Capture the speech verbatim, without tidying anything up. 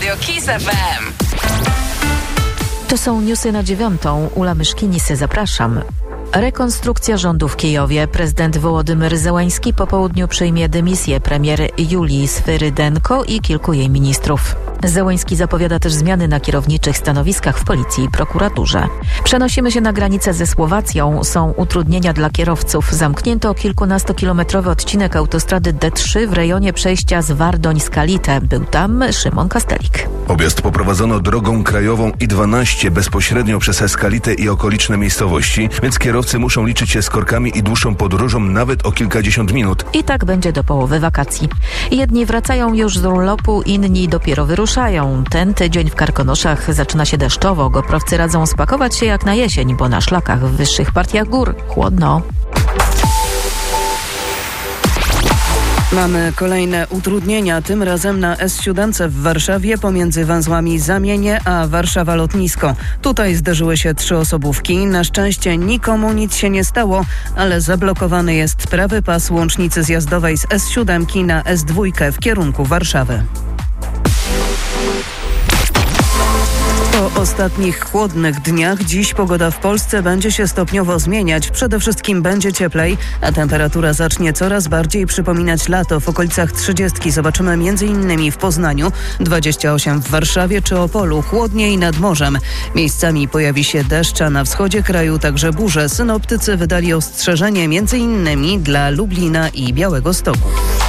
Radio Kiss F M. To są newsy na dziewiątą. Ula Myszkinis, zapraszam. Rekonstrukcja rządu w Kijowie. Prezydent Wołodymyr Zełański po południu przyjmie dymisję premier Julii Swyrydenko i kilku jej ministrów. Zełański zapowiada też zmiany na kierowniczych stanowiskach w policji i prokuraturze. Przenosimy się na granicę ze Słowacją. Są utrudnienia dla kierowców. Zamknięto kilkunastokilometrowy odcinek autostrady D trzy w rejonie przejścia z Wardoń-Skalite. Był tam Szymon Kastelik. Objazd poprowadzono drogą krajową I dwanaście bezpośrednio przez Skalitę i okoliczne miejscowości, więc kierowcy muszą liczyć się z korkami i dłuższą podróżą nawet o kilkadziesiąt minut. I tak będzie do połowy wakacji. Jedni wracają już z urlopu, inni dopiero wyruszają. Ten tydzień w Karkonoszach zaczyna się deszczowo. Goprowcy radzą spakować się jak na jesień, bo na szlakach w wyższych partiach gór chłodno. Mamy kolejne utrudnienia, tym razem na S siedem w Warszawie pomiędzy węzłami Zamienie a Warszawa Lotnisko. Tutaj zdarzyły się trzy osobówki. Na szczęście nikomu nic się nie stało, ale zablokowany jest prawy pas łącznicy zjazdowej z S siedem na S dwa w kierunku Warszawy. Po ostatnich chłodnych dniach dziś pogoda w Polsce będzie się stopniowo zmieniać. Przede wszystkim będzie cieplej, a temperatura zacznie coraz bardziej przypominać lato w okolicach trzydziestki. Zobaczymy między innymi w Poznaniu, dwadzieścia osiem w Warszawie czy Opolu, chłodniej nad morzem. Miejscami pojawi się deszcz, a na wschodzie kraju także burze. Synoptycy wydali ostrzeżenie między innymi dla Lublina i Białegostoku.